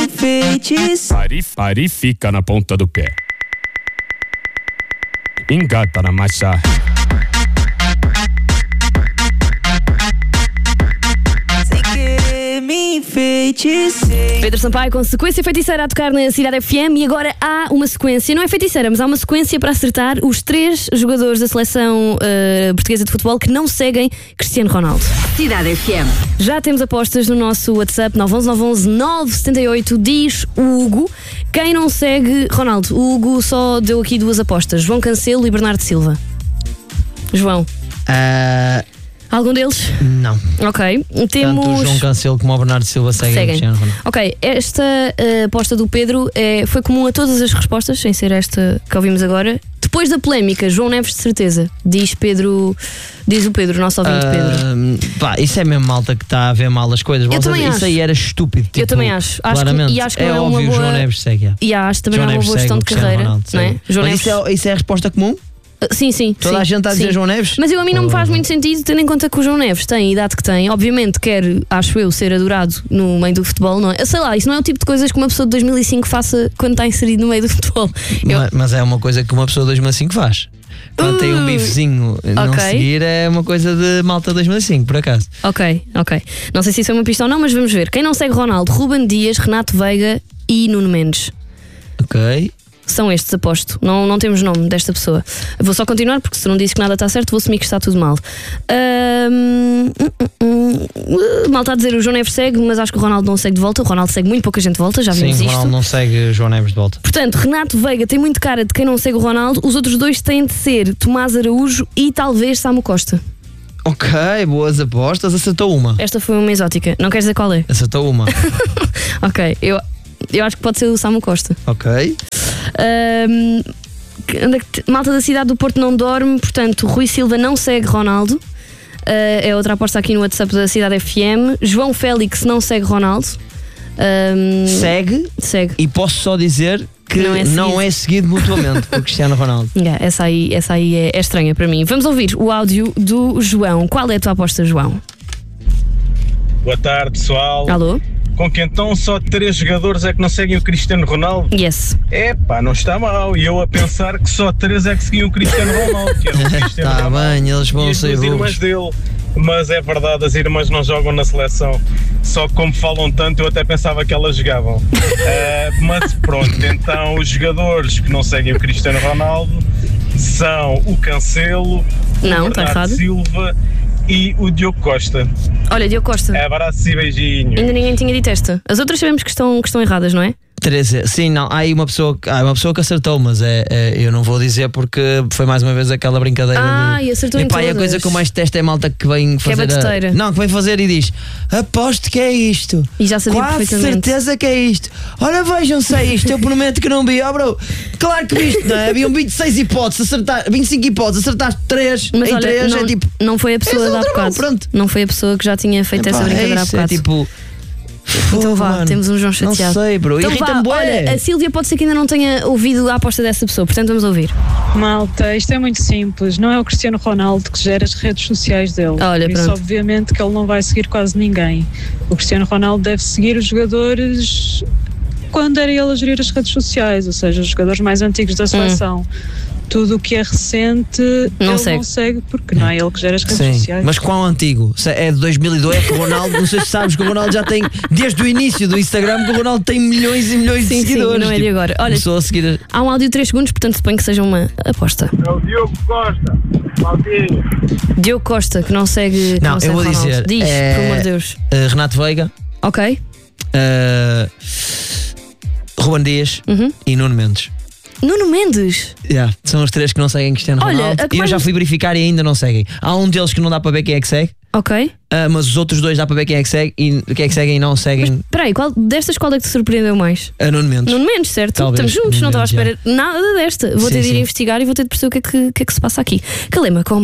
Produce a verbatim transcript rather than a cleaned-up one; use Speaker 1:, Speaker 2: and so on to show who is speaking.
Speaker 1: me feitiçar.
Speaker 2: Pare, pare, fica na ponta do pé. Engata na marcha.
Speaker 1: Sem querer me enfeitiçei.
Speaker 3: Pedro Sampaio com sequência feiticeira a tocar na Cidade F M. E agora há uma sequência, não é feiticeira, mas há uma sequência para acertar os três jogadores da seleção uh, portuguesa de futebol que não seguem Cristiano Ronaldo.
Speaker 4: Cidade F M.
Speaker 3: Já temos apostas no nosso WhatsApp nove um um nove um um nove sete oito. Diz o Hugo quem não segue Ronaldo. O Hugo só deu aqui duas apostas: João Cancelo e Bernardo Silva. João,
Speaker 5: Uh,
Speaker 3: algum deles?
Speaker 5: não.
Speaker 3: Ok,
Speaker 5: Tanto
Speaker 3: temos.
Speaker 5: o João Cancelo como o Bernardo Silva seguem,
Speaker 3: Seguem.
Speaker 5: Cristiano Ronaldo.
Speaker 3: Ok, esta uh, aposta do Pedro é, foi comum a todas as respostas, sem ser esta que ouvimos agora. Depois da polémica, João Neves de certeza. Diz Pedro, diz o Pedro, nosso ouvinte Pedro.
Speaker 5: Uh, pá, isso é mesmo malta que está a ver mal as coisas. Vamos
Speaker 3: também
Speaker 5: dizer,
Speaker 3: acho.
Speaker 5: Isso aí era estúpido. Tipo,
Speaker 3: Eu também acho. Acho que-
Speaker 5: claramente.
Speaker 3: e acho que
Speaker 5: é
Speaker 3: não é uma
Speaker 5: óbvio,
Speaker 3: boa-
Speaker 5: o João Neves segue. é.
Speaker 3: E acho também
Speaker 5: João
Speaker 3: não é uma
Speaker 5: Neves
Speaker 3: boa
Speaker 5: segue
Speaker 3: gestão
Speaker 5: o
Speaker 3: de
Speaker 5: Cristiano
Speaker 3: carreira.
Speaker 5: Ronaldo,
Speaker 3: Não é?
Speaker 5: segue.
Speaker 3: João
Speaker 5: Mas
Speaker 3: Neves.
Speaker 5: isso é, isso é a resposta comum?
Speaker 3: Uh, Sim, sim.
Speaker 5: Toda
Speaker 3: sim,
Speaker 5: a gente está a dizer
Speaker 3: sim.
Speaker 5: João Neves?
Speaker 3: Mas eu, a mim não me faz
Speaker 5: Oh.
Speaker 3: muito sentido, tendo em conta que o João Neves tem a idade que tem. Obviamente quer, acho eu, ser adorado no meio do futebol, não é? Sei lá, isso não é o tipo de coisas que uma pessoa de dois mil e cinco faça quando está inserido no meio do futebol. Eu-
Speaker 5: Mas, mas é uma coisa que uma pessoa de dois mil e cinco faz. Quando tem um
Speaker 3: Uh,
Speaker 5: bifezinho, não
Speaker 3: ok.
Speaker 5: seguir é uma coisa de malta dois mil e cinco, por acaso.
Speaker 3: Ok, ok. Não sei se isso é uma pista ou não, mas vamos ver. Quem não segue Ronaldo? Ruben Dias, Renato Veiga e Nuno Mendes.
Speaker 5: Ok.
Speaker 3: São estes, aposto. Não, não temos nome desta pessoa. Vou só continuar, porque se não disse que nada está certo, vou assumir que está tudo mal. Ahm, hum, hum, hum, mal está a dizer, o João Neves segue, mas acho que o Ronaldo não segue de volta. O Ronaldo segue muito pouca gente de volta, já
Speaker 5: Sim,
Speaker 3: vimos
Speaker 5: o
Speaker 3: isto.
Speaker 5: Ronaldo não segue o João Neves de volta.
Speaker 3: Portanto, Renato Veiga tem muito cara de quem não segue o Ronaldo. Os outros dois têm de ser Tomás Araújo e talvez Samu Costa.
Speaker 5: Ok, boas apostas. Acertou uma.
Speaker 3: Esta foi uma exótica. Não queres dizer qual é?
Speaker 5: Acertou uma.
Speaker 3: Ok, eu, eu acho que pode ser o Samu Costa.
Speaker 5: Ok.
Speaker 3: Ahm, que- onde é que te- malta da cidade do Porto não dorme, portanto, Rui Silva não segue Ronaldo. Ah, é outra aposta aqui no WhatsApp da Cidade F M. João Félix não segue Ronaldo. Ahm,
Speaker 5: Segue
Speaker 3: segue.
Speaker 5: e posso só dizer que
Speaker 3: Não é
Speaker 5: não
Speaker 3: seguido.
Speaker 5: é seguido mutuamente por Cristiano Ronaldo.
Speaker 3: Yeah, essa aí, essa aí é, é estranha para mim. Vamos ouvir o áudio do João. Qual é a tua aposta, João?
Speaker 6: Boa tarde, pessoal.
Speaker 3: Alô?
Speaker 6: Com que então só três jogadores é que não seguem o Cristiano Ronaldo?
Speaker 3: Yes.
Speaker 6: É pá, não está mal. E eu a pensar que só três é que seguiam o Cristiano Ronaldo, que era o Cristiano
Speaker 5: Tá
Speaker 6: Ronaldo
Speaker 5: bem, eles
Speaker 6: e
Speaker 5: vão
Speaker 6: as
Speaker 5: sair
Speaker 6: duas
Speaker 5: burros.
Speaker 6: irmãs dele. Mas é verdade, as irmãs não jogam na seleção. Só que como falam tanto, eu até pensava que elas jogavam. Eh, mas pronto, então os jogadores que não seguem o Cristiano Ronaldo são o Cancelo,
Speaker 3: Não,
Speaker 6: o
Speaker 3: está
Speaker 6: Bernardo
Speaker 3: errado.
Speaker 6: Silva e o Diogo Costa.
Speaker 3: Olha, Diogo Costa.
Speaker 6: Abraço e beijinho.
Speaker 3: Ainda ninguém tinha dito esta. As outras sabemos que estão, que estão erradas, não é?
Speaker 5: Teresa, sim, não, há aí uma pessoa, que- há uma pessoa que acertou, mas é, é- eu não vou dizer porque foi mais uma vez aquela brincadeira.
Speaker 3: Ah,
Speaker 5: de,
Speaker 3: e acertou em
Speaker 5: Epá, e a
Speaker 3: todas.
Speaker 5: coisa que eu mais detesto é a malta que vem
Speaker 3: Que é
Speaker 5: fazer.
Speaker 3: batuteira.
Speaker 5: a, não, que vem fazer e diz: aposto que é isto.
Speaker 3: E já sabia
Speaker 5: Quase
Speaker 3: perfeitamente.
Speaker 5: certeza que é isto. Olha, vejam se é isto. Eu prometo que não vi. Oh, bro, claro que viste, não é? Haviam vinte e seis hipóteses, acertar, vinte e cinco hipóteses, acertaste três.
Speaker 3: Mas
Speaker 5: em
Speaker 3: olha,
Speaker 5: três
Speaker 3: não,
Speaker 5: é tipo.
Speaker 3: não foi a pessoa
Speaker 5: És
Speaker 3: de há
Speaker 5: outra mão,
Speaker 3: bocado.
Speaker 5: pronto.
Speaker 3: Não foi a pessoa que já tinha feito
Speaker 5: Epá,
Speaker 3: essa brincadeira
Speaker 5: é
Speaker 3: há
Speaker 5: isso, é
Speaker 3: bocado.
Speaker 5: tipo.
Speaker 3: Então vá,
Speaker 5: mano,
Speaker 3: temos um João
Speaker 5: Não
Speaker 3: chateado.
Speaker 5: sei, bro.
Speaker 3: Então vá,
Speaker 5: Irrita-me,
Speaker 3: olha,
Speaker 5: olha.
Speaker 3: a Sílvia pode ser que ainda não tenha ouvido a aposta dessa pessoa, portanto vamos ouvir.
Speaker 7: Malta, isto é muito simples. Não é o Cristiano Ronaldo que gera as redes sociais dele.
Speaker 3: Olha,
Speaker 7: Por isso,
Speaker 3: pronto.
Speaker 7: obviamente, que ele não vai seguir quase ninguém. O Cristiano Ronaldo deve seguir os jogadores quando era ele a gerir as redes sociais, ou seja, os jogadores mais antigos da seleção. Tudo o que é recente,
Speaker 3: Não
Speaker 7: ele
Speaker 3: segue.
Speaker 7: não segue, porque não é ele que gera as redes
Speaker 5: Sim,
Speaker 7: sociais.
Speaker 5: mas quão antigo? Se é de dois mil e dois, que o Ronaldo, não sei se sabes que o Ronaldo já tem, desde o início do Instagram, que o Ronaldo tem milhões e milhões
Speaker 3: Sim,
Speaker 5: de
Speaker 3: sim,
Speaker 5: seguidores.
Speaker 3: não é de agora. Olha,
Speaker 5: começou a seguir.
Speaker 3: há um áudio de três segundos, portanto suponho que seja uma aposta.
Speaker 6: É o Diogo Costa, Maltinho.
Speaker 3: Diogo Costa, que não segue, que
Speaker 5: Não,
Speaker 3: não segue
Speaker 5: eu vou
Speaker 3: Ronaldo.
Speaker 5: dizer,
Speaker 3: Diz,
Speaker 5: é-
Speaker 3: por amor de Deus.
Speaker 5: Uh, Renato Veiga,
Speaker 3: Ok.
Speaker 5: uh, Ruben Dias
Speaker 3: Uhum.
Speaker 5: e Nuno Mendes.
Speaker 3: Nuno Mendes.
Speaker 5: Yeah, são os três que não seguem Cristiano
Speaker 3: Olha,
Speaker 5: Ronaldo.
Speaker 3: a que
Speaker 5: E eu
Speaker 3: mais-
Speaker 5: já fui verificar e ainda não seguem. Há um deles que não dá para ver quem é que segue,
Speaker 3: Ok.
Speaker 5: uh, mas os outros dois dá para ver quem é que segue e quem é que seguem e não seguem.
Speaker 3: Espera aí, qual, destas qual é que te surpreendeu mais?
Speaker 5: A Nuno Mendes.
Speaker 3: Nuno Mendes, certo?
Speaker 5: Talvez,
Speaker 3: Estamos juntos,
Speaker 5: Nuno
Speaker 3: não estava à
Speaker 5: Mendes,
Speaker 3: espera nada desta. Vou
Speaker 5: Sim,
Speaker 3: ter de ir
Speaker 5: sim.
Speaker 3: investigar e vou ter de perceber o que é que, o que é que se passa aqui. Calema com